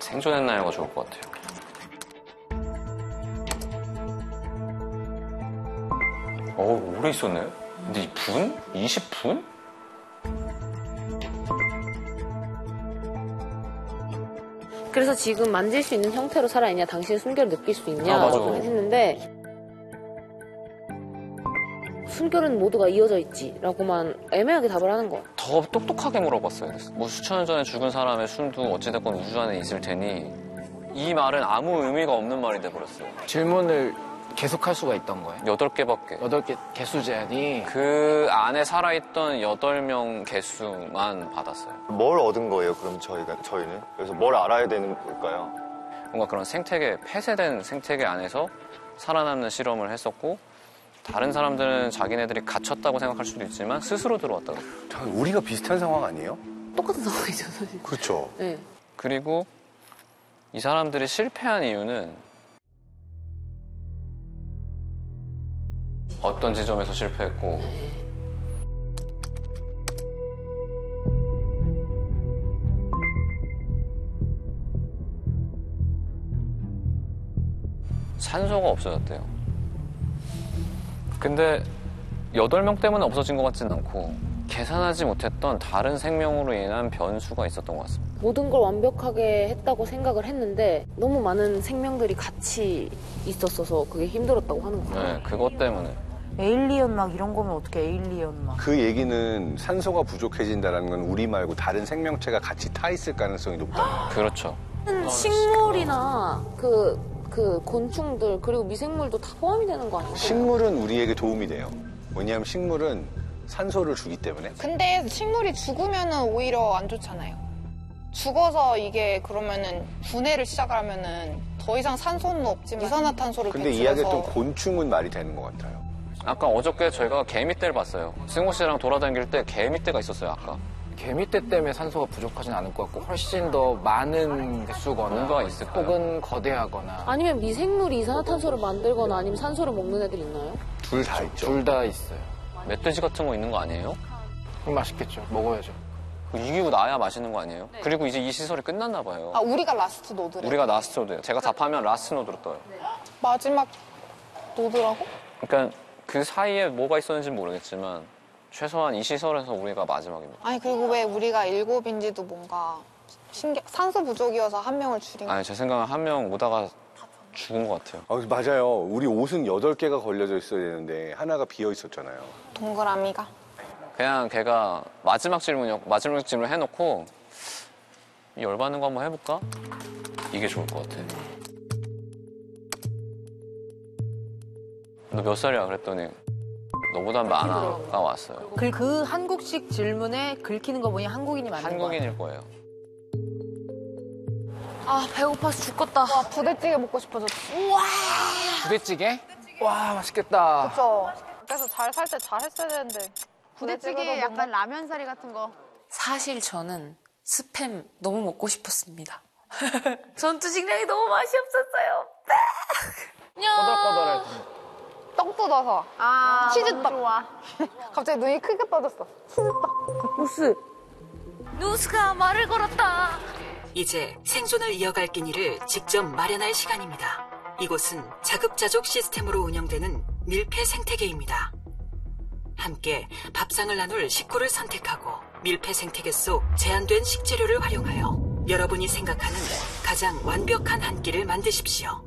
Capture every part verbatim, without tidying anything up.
생존했나요가 좋을 것 같아요. 어, 오래 있었네. 근데 이 분? 이십 분? 그래서 지금 만질 수 있는 형태로 살아있냐, 당신의 숨결을 느낄 수 있냐, 아, 맞아. 했는데 숨결은 모두가 이어져 있지 라고만 애매하게 답을 하는 거야. 더 똑똑하게 물어봤어요. 뭐 수천 년 전에 죽은 사람의 숨도 어찌됐건 우주 안에 있을 테니 이 말은 아무 의미가 없는 말이 돼버렸어요. 질문을 계속할 수가 있던 거예요? 여덟 개밖에. 여덟 개 개수 제한이? 그 안에 살아있던 여덟 명 개수만 받았어요. 뭘 얻은 거예요, 그럼 저희가, 저희는? 그래서 뭘 알아야 되는 걸까요? 뭔가 그런 생태계, 폐쇄된 생태계 안에서 살아남는 실험을 했었고, 다른 사람들은 자기네들이 갇혔다고 생각할 수도 있지만 스스로 들어왔다고. 우리가 비슷한 상황 아니에요? 똑같은 상황이죠, 사실. 그렇죠. 네. 그리고 이 사람들이 실패한 이유는 어떤 지점에서 실패했고 산소가 없어졌대요. 근데 여덟 명 때문에 없어진 것 같지는 않고 계산하지 못했던 다른 생명으로 인한 변수가 있었던 것 같습니다. 모든 걸 완벽하게 했다고 생각을 했는데 너무 많은 생명들이 같이 있었어서 그게 힘들었다고 하는 거예요. 네, 그것 때문에. 에일리언 막 이런 거면 어떻게 에일리언 막. 그 얘기는 산소가 부족해진다는 건 우리 말고 다른 생명체가 같이 타 있을 가능성이 높다. 그렇죠. 식물이나 그, 그 곤충들 그리고 미생물도 다 포함이 되는 거 아니에요? 식물은 우리에게 도움이 돼요. 왜냐하면 식물은 산소를 주기 때문에. 근데 식물이 죽으면은 오히려 안 좋잖아요. 죽어서 이게 그러면은 분해를 시작하면은 더 이상 산소는 없지만 이산화탄소를 근데 배출해서. 이야기했던 곤충은 말이 되는 것 같아요. 아까 어저께 저희가 개미떼를 봤어요. 승호 씨랑 돌아다닐 때 개미떼가 있었어요, 아까. 개미떼 때문에 산소가 부족하진 않을 것 같고 훨씬 더 많은 개수거나 뭔가 있을까요? 혹은 거대하거나 아니면 미생물이 이산화탄소를 만들거나 아니면 산소를 먹는 애들 있나요? 둘 다 있죠. 둘 다 있어요. 멧돼지 같은 거 있는 거 아니에요? 그럼 맛있겠죠. 먹어야죠. 이기고 나야 맛있는 거 아니에요? 네. 그리고 이제 이 시설이 끝났나 봐요. 아, 우리가 라스트 노드래. 우리가 라스트 노드예요. 제가 답하면 라스트 노드로 떠요. 마지막 노드라고? 그러니까 그 사이에 뭐가 있었는지 모르겠지만 최소한 이 시설에서 우리가 마지막입니다. 아니 그리고 왜 우리가 일곱인지도 뭔가 신기... 산소 부족이어서 한 명을 줄인 거. 아니 제 생각은 한 명 오다가 죽은 것 같아요. 아, 맞아요. 우리 옷은 여덟 개가 걸려져 있어야 되는데 하나가 비어 있었잖아요. 동그라미가. 그냥 걔가 마지막 질문이었고 마지막 질문을 해놓고 열받는 거 한번 해볼까? 이게 좋을 것 같아. 너 몇 살이야? 그랬더니 너보다 많아가 왔어요. 그, 그 한국식 질문에 긁히는 거 보니 한국인이 맞는 거야. 한국인일 거예요. 아, 배고파서 죽겠다. 와, 부대찌개 먹고 싶어졌어. 우와. 부대찌개? 와 맛있겠다. 그쵸. 그래서 잘 살 때 잘 했어야 되는데. 부대찌개 약간 라면사리 같은 거. 사실 저는 스팸 너무 먹고 싶었습니다. 전투식량이 너무 맛이 없었어요. 꼬들꼬들할 떡 뜯어서. 아, 치즈떡. 좋아. 갑자기 눈이 크게 떠졌어. 치즈떡. 무스. 누스가 말을 걸었다. 이제 생존을 이어갈 끼니를 직접 마련할 시간입니다. 이곳은 자급자족 시스템으로 운영되는 밀폐 생태계입니다. 함께 밥상을 나눌 식구를 선택하고 밀폐 생태계 속 제한된 식재료를 활용하여 여러분이 생각하는 가장 완벽한 한 끼를 만드십시오.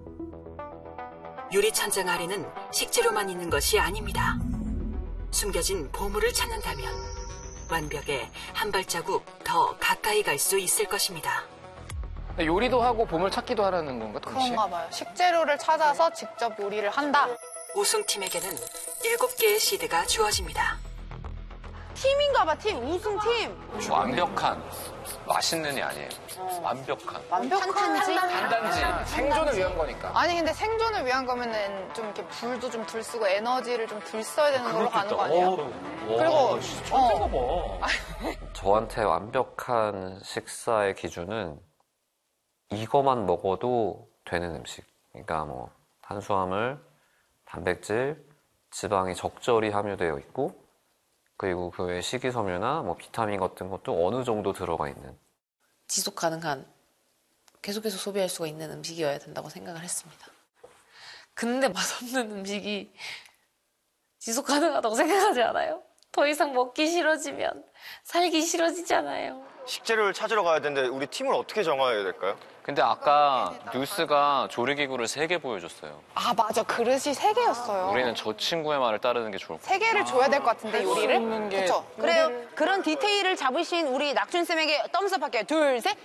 유리천장 아래는 식재료만 있는 것이 아닙니다. 숨겨진 보물을 찾는다면 완벽에 한 발자국 더 가까이 갈 수 있을 것입니다. 요리도 하고 보물 찾기도 하라는 건가? 동시에? 그런가 봐요. 식재료를 찾아서 직접 요리를 한다. 우승팀에게는 일곱 개의 시드가 주어집니다. 팀인가 봐, 팀. 우승팀. 완벽한 맛있는이 아니에요. 완벽한. 완벽한 탄탄지? 단단지. 생존을 위한 거니까. 아니 근데 생존을 위한 거면은 좀 이렇게 불도 좀 덜 쓰고 에너지를 좀 덜 써야 되는 걸로 가는 거 아니에요? 그리고 어. 저한테 완벽한 식사의 기준은 이거만 먹어도 되는 음식. 그러니까 뭐 탄수화물, 단백질, 지방이 적절히 함유되어 있고 그리고 그 외에 식이섬유나 뭐 비타민 같은 것도 어느 정도 들어가 있는. 지속 가능한 계속해서 소비할 수가 있는 음식이어야 된다고 생각을 했습니다. 근데 맛없는 음식이 지속 가능하다고 생각하지 않아요? 더 이상 먹기 싫어지면 살기 싫어지잖아요. 식재료를 찾으러 가야 되는데 우리 팀을 어떻게 정해야 될까요? 근데 아까 뉴스가 조리기구를 세 개 보여줬어요. 아 맞아 그릇이 세 개였어요. 우리는 저 친구의 말을 따르는 게 좋을 것 같아요. 세 개를 줘야 될 것 같은데 요리를? 그렇죠. 그래요. 그런 디테일을 잡으신 우리 낙준쌤에게 덤스업 할게요. 둘, 셋.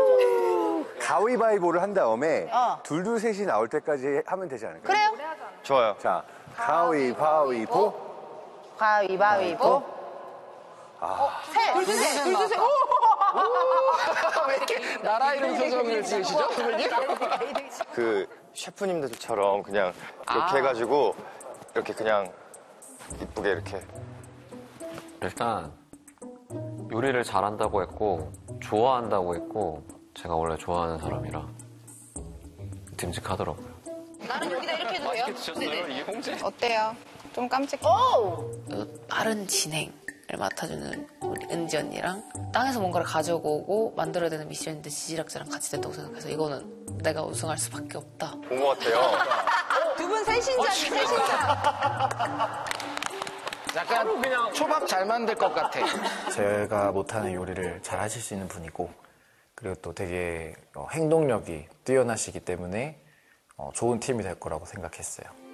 가위바위보를 한 다음에 어. 둘둘 셋이 나올 때까지 하면 되지 않을까요? 그래요. 좋아요. 자, 가위바위보. 가위바위보. 아, 셋. 둘, 셋. 둘, 셋. 왜 이렇게 나라 이름 표정을 지으시죠? 그 셰프님들처럼 그냥 이렇게 아. 해가지고 이렇게 그냥 이쁘게 이렇게. 일단 요리를 잘한다고 했고 좋아한다고 했고 제가 원래 좋아하는 사람이라 듬직하더라고요. 나는 여기다 이렇게 해도 돼요? 드셨어요? 이홍재? 어때요? 좀 깜찍해. 오! 빠른 진행을 맡아주는 우리 은지 언니랑 땅에서 뭔가를 가져오고 만들어야 되는 미션인데 지지락자랑 같이 됐다고 생각해서 이거는 내가 우승할 수밖에 없다. 본 것 같아요. 두 분 셋신자니, 셋신자. 약간 그냥 초밥 잘 만들 것 같아. 제가 못하는 요리를 잘 하실 수 있는 분이고 그리고 또 되게 어, 행동력이 뛰어나시기 때문에 어, 좋은 팀이 될 거라고 생각했어요.